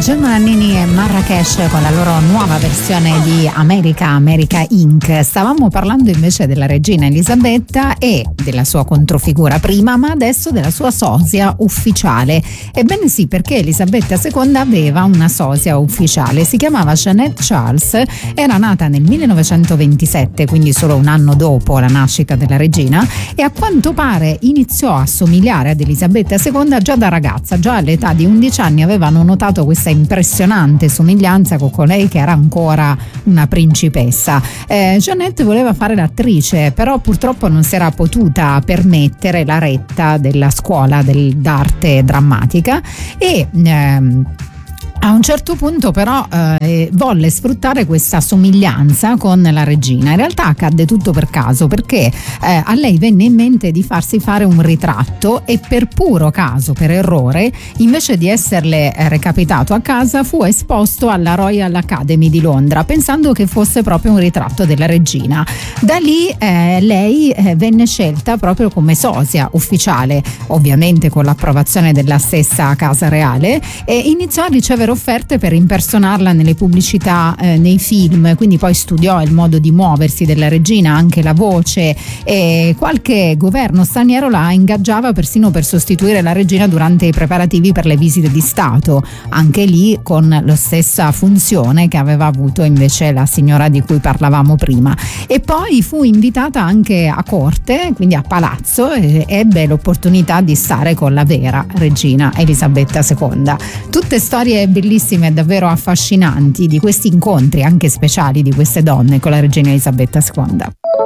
Gemma Nannini e Marrakesh con la loro nuova versione di America Inc. Stavamo parlando invece della regina Elisabetta e della sua controfigura prima, ma adesso della sua sosia ufficiale. Ebbene sì, perché Elisabetta II aveva una sosia ufficiale, si chiamava Jeanette Charles, era nata nel 1927, quindi solo un anno dopo la nascita della regina, e a quanto pare iniziò a somigliare ad Elisabetta II già da ragazza. Già all'età di 11 anni avevano notato questa impressionante somiglianza con colei che era ancora una principessa. Jeanette voleva fare l'attrice, però purtroppo non si era potuta permettere la retta della scuola d'arte drammatica e a un certo punto però volle sfruttare questa somiglianza con la regina. In realtà accadde tutto per caso, perché a lei venne in mente di farsi fare un ritratto e per puro caso, per errore, invece di esserle recapitato a casa, fu esposto alla Royal Academy di Londra, pensando che fosse proprio un ritratto della regina. Da lì lei venne scelta proprio come sosia ufficiale, ovviamente con l'approvazione della stessa casa reale, e iniziò a ricevere offerte per impersonarla nelle pubblicità, nei film, quindi poi studiò il modo di muoversi della regina, anche la voce, e qualche governo straniero la ingaggiava persino per sostituire la regina durante i preparativi per le visite di Stato, anche lì con la stessa funzione che aveva avuto invece la signora di cui parlavamo prima. E poi fu invitata anche a corte, quindi a palazzo, e ebbe l'opportunità di stare con la vera regina Elisabetta II. Tutte storie bellissime e davvero affascinanti di questi incontri anche speciali di queste donne con la regina Elisabetta II.